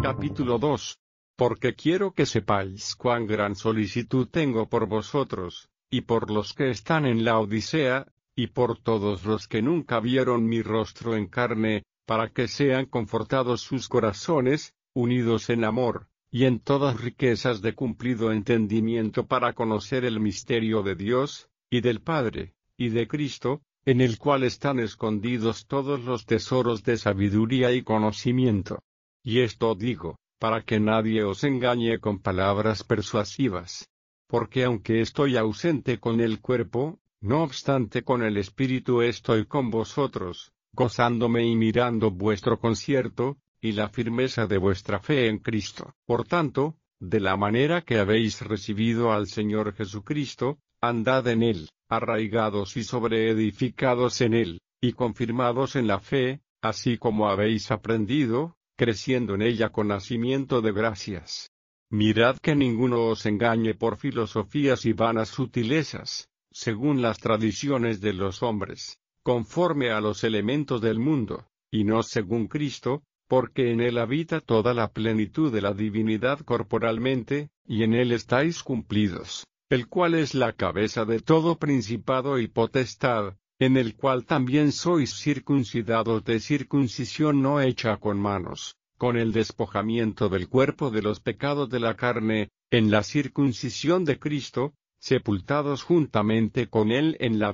Capítulo 2. Porque quiero que sepáis cuán gran solicitud tengo por vosotros, y por los que están en la Odisea, y por todos los que nunca vieron mi rostro en carne, para que sean confortados sus corazones, unidos en amor, y en todas riquezas de cumplido entendimiento para conocer el misterio de Dios, y del Padre, y de Cristo, en el cual están escondidos todos los tesoros de sabiduría y conocimiento. Y esto digo, para que nadie os engañe con palabras persuasivas. Porque aunque estoy ausente con el cuerpo, no obstante con el espíritu estoy con vosotros, gozándome y mirando vuestro concierto, y la firmeza de vuestra fe en Cristo. Por tanto, de la manera que habéis recibido al Señor Jesucristo, andad en Él, arraigados y sobreedificados en Él, y confirmados en la fe, así como habéis aprendido, creciendo en ella con nacimiento de gracias. Mirad que ninguno os engañe por filosofías y vanas sutilezas, según las tradiciones de los hombres, conforme a los elementos del mundo, y no según Cristo, porque en Él habita toda la plenitud de la divinidad corporalmente, y en Él estáis cumplidos, el cual es la cabeza de todo principado y potestad, en el cual también sois circuncidados de circuncisión no hecha con manos, con el despojamiento del cuerpo de los pecados de la carne, en la circuncisión de Cristo, sepultados juntamente con Él en la